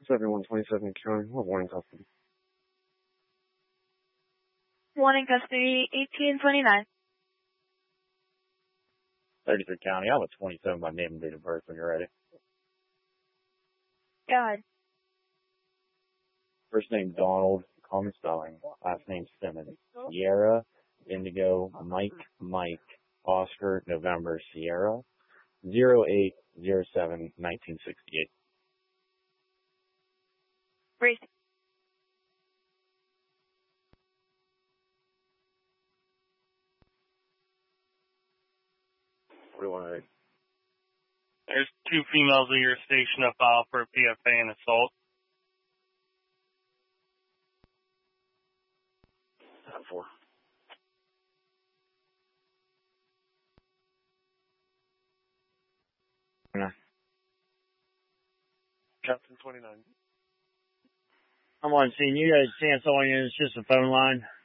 7127 County. What warning custody? One in custody, 1829. 33 County. I'm a 27 by name and date of birth when you're ready. Go ahead. First name Donald, common spelling. Last name Simmons. Sierra, Indigo, Mike, Oscar, November, Sierra. 08/07/1968. Race. What do you want to do? There's 2 females at your station to file for PFA and assault. 4. Captain 29. I'm on scene. You guys chance on you. It's just a phone line.